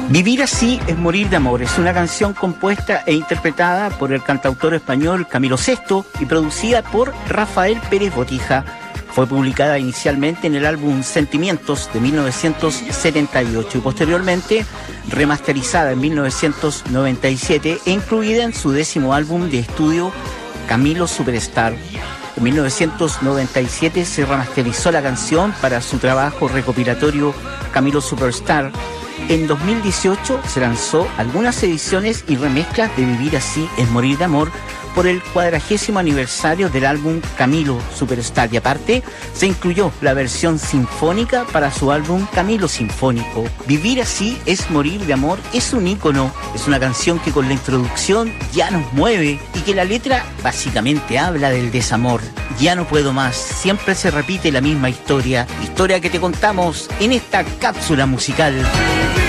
Vivir así es morir de amor. Es una canción compuesta e interpretada por el cantautor español Camilo Sesto y producida por Rafael Pérez Botija. Fue publicada inicialmente en el álbum Sentimientos de 1978 y posteriormente remasterizada en 1997 e incluida en su 10º álbum de estudio Camilo Superstar. En 1997 se remasterizó la canción para su trabajo recopilatorio Camilo Superstar. En 2018 se lanzó algunas ediciones y remezclas de Vivir así es morir de amor por el 40º aniversario del álbum Camilo Superstar, y aparte se incluyó la versión sinfónica para su álbum Camilo Sinfónico. Vivir así es morir de amor es un ícono, es una canción que con la introducción ya nos mueve y que la letra básicamente habla del desamor. Ya no puedo más, siempre se repite la misma historia que te contamos en esta cápsula musical.